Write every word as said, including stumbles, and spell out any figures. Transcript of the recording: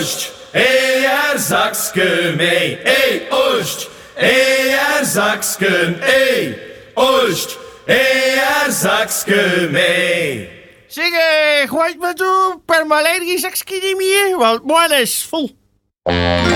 Oest, hey, er zakske mee. Hey, Oest, hey, er zakske, hey, Oest, hey, er zakske mee. Zeg, uh, gooit me toe per malaria zakje niet meer, want morgen is vol.